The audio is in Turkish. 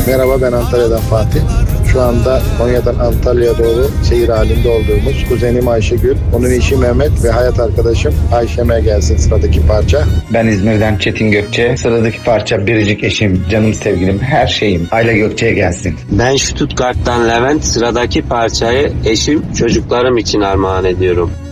Merhaba, ben Antalya'dan Fatih. Şu anda Konya'dan Antalya'ya doğru seyir halinde olduğumuz kuzenim Ayşegül, onun eşi Mehmet ve hayat arkadaşım Ayşem'e gelsin sıradaki parça. Ben İzmir'den Çetin Gökçe. Sıradaki parça biricik eşim, canım sevgilim, her şeyim Ayla Gökçe'ye gelsin. Ben Stuttgart'tan Levent. Sıradaki parçayı eşim, çocuklarım için armağan ediyorum.